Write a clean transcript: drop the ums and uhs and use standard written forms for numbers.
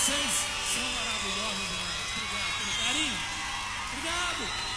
Vocês são maravilhosos demais. Obrigado pelo carinho. Obrigado.